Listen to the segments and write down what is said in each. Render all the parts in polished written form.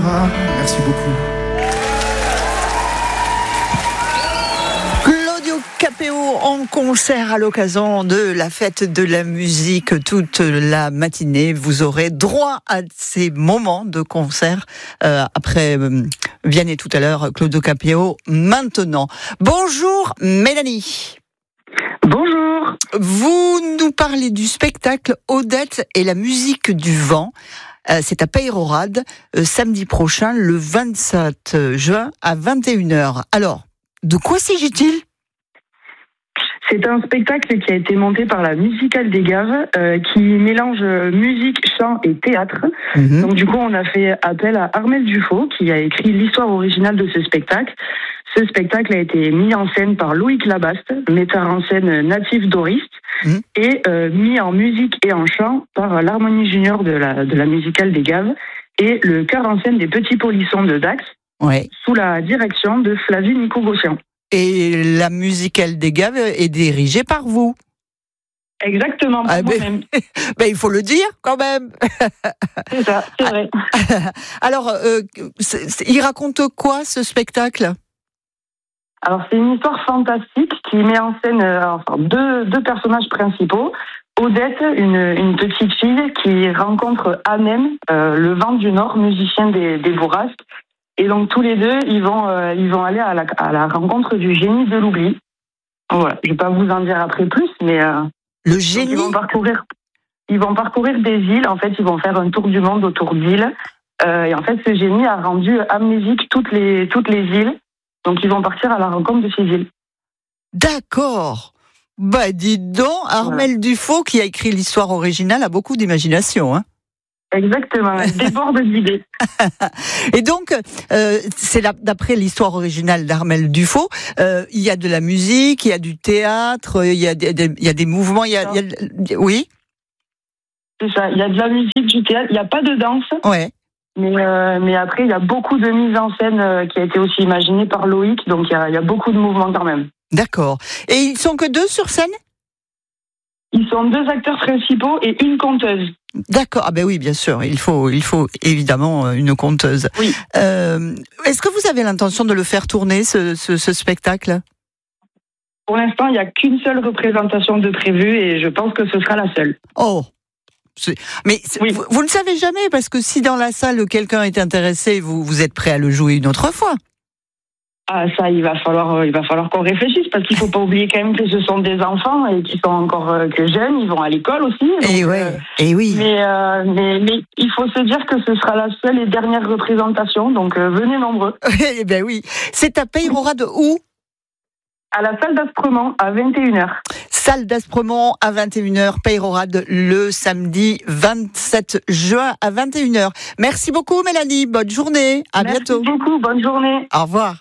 Merci beaucoup. Capéo en concert à l'occasion de la fête de la musique toute la matinée. Vous aurez droit à ces moments de concert après Vianney tout à l'heure, Claudio Capéo maintenant. Bonjour Mélanie. Bonjour. Vous nous parlez du spectacle Odette et la musique du vent. C'est à Peyrehorade, samedi prochain, le 27 juin à 21h. Alors, de quoi s'agit-il ? C'est un spectacle qui a été monté par la Musicale des Gaves, qui mélange musique, chant et théâtre. Donc du coup, on a fait appel à Armel Dufaux, qui a écrit l'histoire originale de ce spectacle. Ce spectacle a été mis en scène par Loïc Labaste, metteur en scène natif doriste, et mis en musique et en chant par l'Harmonie Junior de la Musicale des Gaves et le chœur en scène des Petits Polissons de Dax, sous la direction de Flavie Nico-Gauchian. Et la Musicale des Gaves est dirigée par vous. Exactement, par moi-même. Il faut le dire, quand même. C'est ça, c'est vrai. Alors, il raconte quoi, ce spectacle ? Alors, c'est une histoire fantastique qui met en scène deux personnages principaux. Odette, une petite fille qui rencontre Hanem, le vent du Nord, musicien des Bourrasques. Et donc tous les deux, ils vont aller à la rencontre du génie de l'oubli. Voilà, je vais pas vous en dire après plus, mais le génie. Ils vont parcourir des îles. En fait, ils vont faire un tour du monde autour d'îles. Et en fait, ce génie a rendu amnésiques toutes les îles. Donc ils vont partir à la rencontre de ces îles. D'accord. Dites donc, Armel Dufaux, qui a écrit l'histoire originale, a beaucoup d'imagination, hein. Exactement, elle déborde d'idées. Et donc, c'est d'après l'histoire originale d'Armel Dufaux, il y a de la musique, il y a du théâtre, il y a des mouvements, oui. C'est ça, il y a de la musique, du théâtre, il n'y a pas de danse. Ouais. Mais après, il y a beaucoup de mise en scène qui a été aussi imaginée par Loïc, donc il y a beaucoup de mouvements quand même. D'accord. Et ils sont que deux sur scène ? Ils sont deux acteurs principaux et une conteuse. D'accord. Ah ben oui, bien sûr. Il faut évidemment une conteuse. Oui. Est-ce que vous avez l'intention de le faire tourner, ce spectacle ? Pour l'instant, il n'y a qu'une seule représentation de prévue et je pense que ce sera la seule. Oh. Mais oui. Vous ne savez jamais, parce que si dans la salle quelqu'un est intéressé, vous êtes prêt à le jouer une autre fois. Ah, ça, il va falloir qu'on réfléchisse, parce qu'il ne faut pas oublier quand même que ce sont des enfants et qui sont encore que jeunes, ils vont à l'école aussi. Donc, et oui. Mais il faut se dire que ce sera la seule et dernière représentation, donc venez nombreux. Eh ben oui. C'est à Peyrehorade où ? À la salle d'Aspremont, à 21h. Salle d'Aspremont, à 21h, Peyrehorade, le samedi 27 juin, à 21h. Merci beaucoup, Mélanie. Bonne journée. À bientôt. Merci beaucoup. Bonne journée. Au revoir.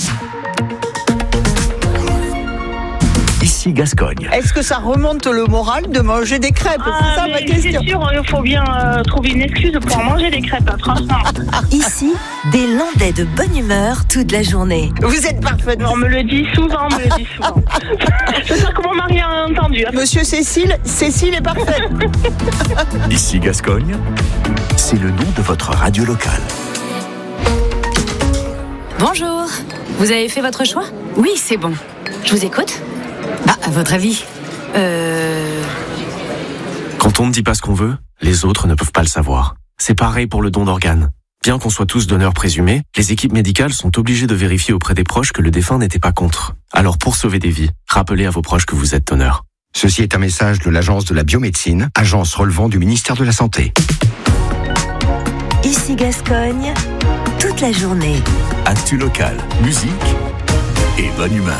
Ici Gascogne. Est-ce que ça remonte le moral de manger des crêpes ? C'est ça ma question. C'est sûr, il faut bien trouver une excuse pour manger des crêpes, franchement. Ici, des Landais de bonne humeur toute la journée. Vous êtes parfaite. On me le dit souvent, J'espère que mon mari a entendu. Monsieur Cécile est parfaite. Ici Gascogne, c'est le nom de votre radio locale. Bonjour, vous avez fait votre choix ? Oui, c'est bon. Je vous écoute ? À votre avis Quand on ne dit pas ce qu'on veut, les autres ne peuvent pas le savoir. C'est pareil pour le don d'organes. Bien qu'on soit tous donneurs présumés, les équipes médicales sont obligées de vérifier auprès des proches que le défunt n'était pas contre. Alors pour sauver des vies, rappelez à vos proches que vous êtes donneur. Ceci est un message de l'Agence de la biomédecine, agence relevant du ministère de la Santé. Ici Gascogne, toute la journée. Actu local, musique et bonne humeur.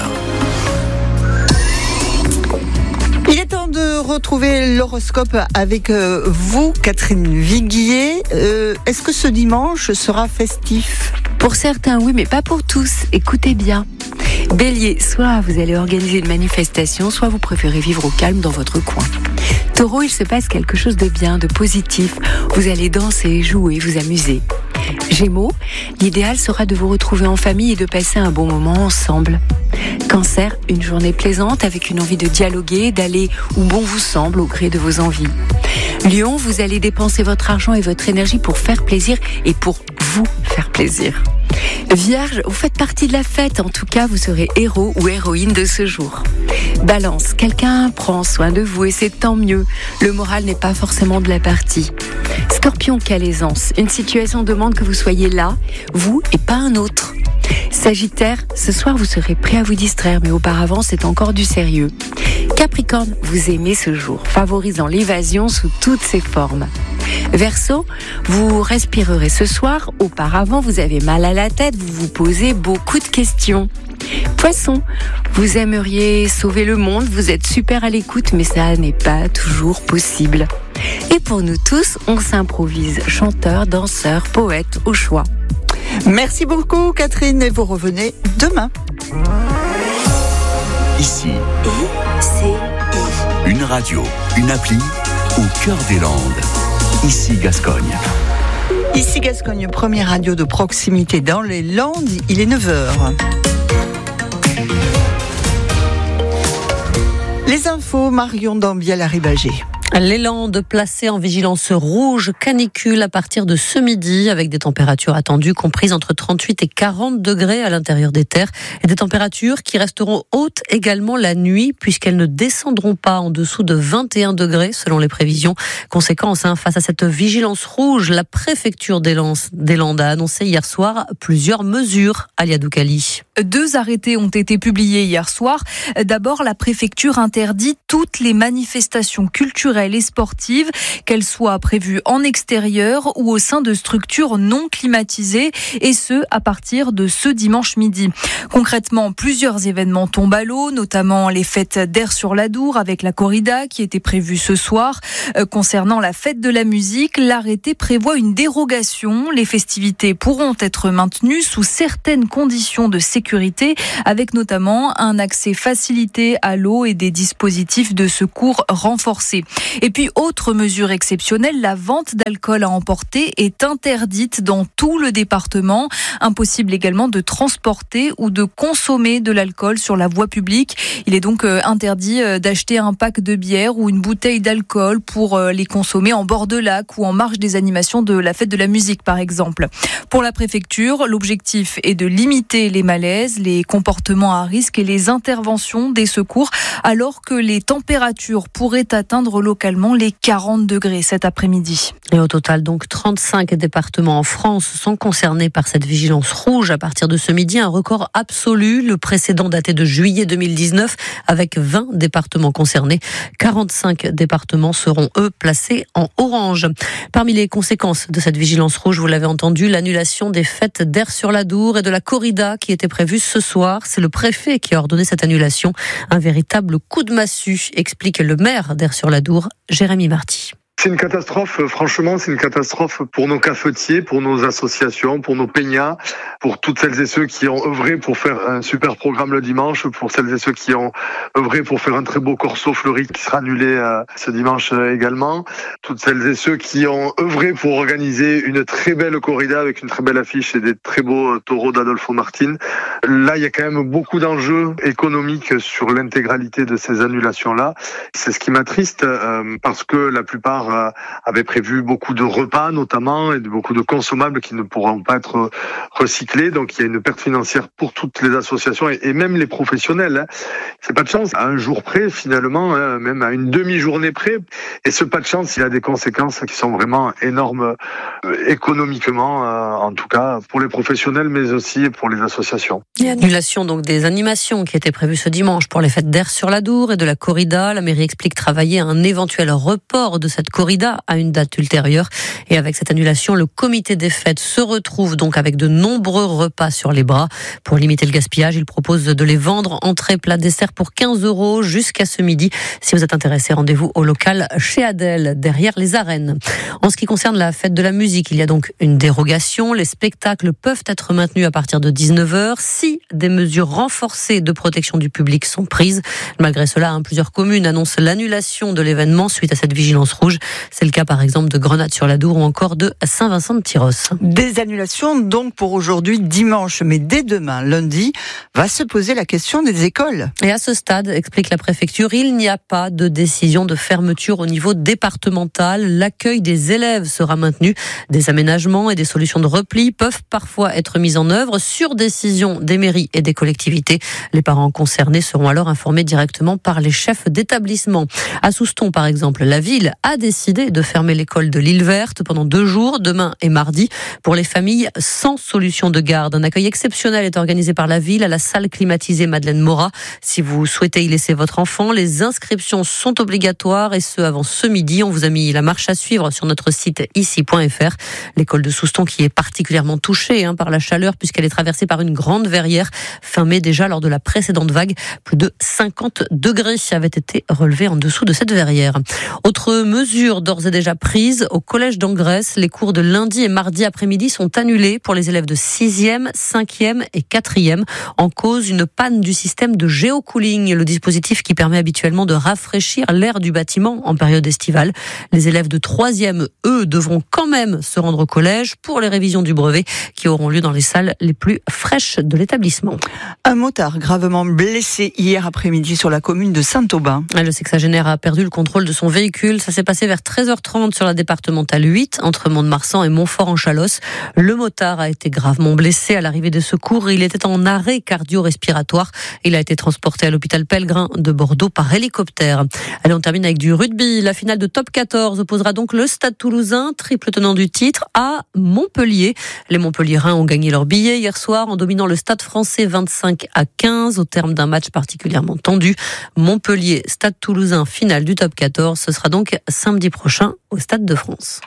Il est temps de retrouver l'horoscope avec vous, Catherine Viguier. Est-ce que ce dimanche sera festif ? Pour certains, oui, mais pas pour tous. Écoutez bien. Bélier, soit vous allez organiser une manifestation, soit vous préférez vivre au calme dans votre coin. Taureau, il se passe quelque chose de bien, de positif. Vous allez danser, jouer, vous amuser. Gémeaux, l'idéal sera de vous retrouver en famille et de passer un bon moment ensemble. Cancer, une journée plaisante avec une envie de dialoguer, d'aller où bon vous semble au gré de vos envies. Lion, vous allez dépenser votre argent et votre énergie pour faire plaisir et pour vous faire faire plaisir. Vierge, vous faites partie de la fête, en tout cas vous serez héros ou héroïne de ce jour. Balance, quelqu'un prend soin de vous et c'est tant mieux. Le moral n'est pas forcément de la partie. Scorpion, quelle aisance. Une situation demande que vous soyez là, vous et pas un autre. Sagittaire, ce soir vous serez prêt à vous distraire, mais auparavant c'est encore du sérieux. Capricorne, vous aimez ce jour, favorisant l'évasion sous toutes ses formes. Verseau, vous respirerez ce soir, auparavant vous avez mal à la tête, vous vous posez beaucoup de questions. Poisson, vous aimeriez sauver le monde, vous êtes super à l'écoute, mais ça n'est pas toujours possible. Et pour nous tous, on s'improvise chanteur, danseur, poète au choix. Merci beaucoup Catherine et vous revenez demain. Ici, une radio, une appli au cœur des Landes. Ici Gascogne. Ici Gascogne, première radio de proximité dans les Landes, il est 9h. Les infos, Marion Dambiel-Arribagé. Les Landes placées en vigilance rouge canicule à partir de ce midi avec des températures attendues comprises entre 38 et 40 degrés à l'intérieur des terres et des températures qui resteront hautes également la nuit puisqu'elles ne descendront pas en dessous de 21 degrés selon les prévisions. Conséquence, face à cette vigilance rouge, la préfecture des Landes a annoncé hier soir plusieurs mesures. Alia Doukali. 2 arrêtés ont été publiés hier soir. D'abord, la préfecture interdit toutes les manifestations culturelles et sportives, qu'elles soient prévues en extérieur ou au sein de structures non climatisées, et ce, à partir de ce dimanche midi. Concrètement, plusieurs événements tombent à l'eau, notamment les fêtes d'Aire-sur-l'Adour avec la corrida qui était prévue ce soir. Concernant la fête de la musique, l'arrêté prévoit une dérogation. Les festivités pourront être maintenues sous certaines conditions de sécurité, avec notamment un accès facilité à l'eau et des dispositifs de secours renforcés. Et puis, autre mesure exceptionnelle, la vente d'alcool à emporter est interdite dans tout le département. Impossible également de transporter ou de consommer de l'alcool sur la voie publique. Il est donc interdit d'acheter un pack de bière ou une bouteille d'alcool pour les consommer en bord de lac ou en marge des animations de la fête de la musique, par exemple. Pour la préfecture, l'objectif est de limiter les malaises, les comportements à risque et les interventions des secours, alors que les températures pourraient atteindre localement les 40 degrés cet après-midi. Et au total, donc, 35 départements en France sont concernés par cette vigilance rouge à partir de ce midi, un record absolu. Le précédent datait de juillet 2019 avec 20 départements concernés. 45 départements seront, eux, placés en orange. Parmi les conséquences de cette vigilance rouge, vous l'avez entendu, l'annulation des fêtes d'Aire-sur-l'Adour et de la corrida qui était prévue ce soir. C'est le préfet qui a ordonné cette annulation. Un véritable coup de massue, explique le maire d'Aire-sur-l'Adour, Jérémy Marty. C'est une catastrophe, franchement, c'est une catastrophe pour nos cafetiers, pour nos associations, pour nos peignats, pour toutes celles et ceux qui ont œuvré pour faire un super programme le dimanche, pour celles et ceux qui ont œuvré pour faire un très beau corso fleuri qui sera annulé ce dimanche également, toutes celles et ceux qui ont œuvré pour organiser une très belle corrida avec une très belle affiche et des très beaux taureaux d'Adolfo Martin. Là, il y a quand même beaucoup d'enjeux économiques sur l'intégralité de ces annulations-là. C'est ce qui m'attriste parce que la plupart avaient prévu beaucoup de repas notamment et beaucoup de consommables qui ne pourront pas être recyclés. Donc il y a une perte financière pour toutes les associations et même les professionnels. C'est pas de chance. À un jour près finalement, même à une demi-journée près. Et ce pas de chance, il a des conséquences qui sont vraiment énormes économiquement, en tout cas pour les professionnels mais aussi pour les associations. Et annulation donc des animations qui étaient prévues ce dimanche pour les fêtes d'Aire-sur-l'Adour et de la corrida. La mairie explique travailler à un éventuel report de cette corrida à une date ultérieure. Et avec cette annulation, le comité des fêtes se retrouve donc avec de nombreux repas sur les bras. Pour limiter le gaspillage, il propose de les vendre entrée, plat, dessert pour 15 € jusqu'à ce midi. Si vous êtes intéressé, rendez-vous au local chez Adèle, derrière les arènes. En ce qui concerne la fête de la musique, il y a donc une dérogation. Les spectacles peuvent être maintenus à partir de 19h si des mesures renforcées de protection du public sont prises. Malgré cela, plusieurs communes annoncent l'annulation de l'événement suite à cette vigilance rouge. C'est le cas par exemple de Grenade-sur-l'Adour ou encore de Saint-Vincent-de-Tyrosse. Des annulations donc pour aujourd'hui dimanche, mais dès demain, lundi, va se poser la question des écoles. Et à ce stade, explique la préfecture, il n'y a pas de décision de fermeture au niveau départemental. L'accueil des élèves sera maintenu. Des aménagements et des solutions de repli peuvent parfois être mises en œuvre sur décision des mairies et des collectivités. Les parents concernés seront alors informés directement par les chefs d'établissement. À Souston, par exemple, la ville a décidé de fermer l'école de l'Île Verte pendant 2 jours, demain et mardi, pour les familles sans solution de garde. Un accueil exceptionnel est organisé par la ville à la salle climatisée Madeleine Morat. Si vous souhaitez y laisser votre enfant, les inscriptions sont obligatoires et ce avant ce midi. On vous a mis la marche à suivre sur notre site ici.fr. L'école de Souston qui est particulièrement touchée par la chaleur puisqu'elle est traversée par une grande verrière. Fin mai déjà, lors de la précédente vague, plus de 50 degrés avaient été relevés en dessous de cette verrière. Autre mesure d'ores et déjà prise, au collège d'Angresse, les cours de lundi et mardi après-midi sont annulés pour les élèves de 6e, 5e et 4e. En cause, une panne du système de géocooling, le dispositif qui permet habituellement de rafraîchir l'air du bâtiment en période estivale. Les élèves de 3e, eux, devront quand même se rendre au collège pour les révisions du brevet qui auront lieu dans les salles les plus fraîches de l'établissement. Un motard gravement blessé hier après-midi sur la commune de Saint-Aubin. Le sexagénaire a perdu le contrôle de son véhicule. Ça s'est passé vers 13h30 sur la départementale 8, entre Mont-de-Marsan et Montfort-en-Chalosse. Le motard a été gravement blessé à l'arrivée des secours. Il était en arrêt cardio-respiratoire. Il a été transporté à l'hôpital Pellegrin de Bordeaux par hélicoptère. Allez, on termine avec du rugby. La finale de Top 14 opposera donc le Stade Toulousain, triple tenant du titre, à Montpellier. Les Montpelliérains ont gagné leur billet hier soir en dominant le Stade Français 25-15 au terme d'un match particulièrement tendu. Montpellier, Stade Toulousain, finale du Top 14. Ce sera donc samedi prochain au Stade de France.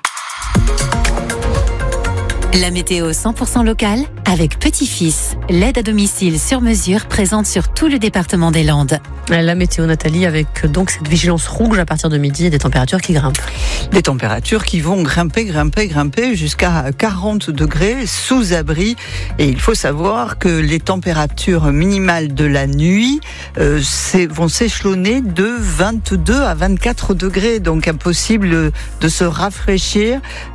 La météo 100% locale avec Petit-Fils, l'aide à domicile sur mesure présente sur tout le département des Landes. La météo, Nathalie, avec donc cette vigilance rouge à partir de midi et des températures qui grimpent. Des températures qui vont grimper jusqu'à 40 degrés sous abri. Et il faut savoir que les températures minimales de la nuit vont s'échelonner de 22 à 24 degrés. Donc impossible de se rafraîchir.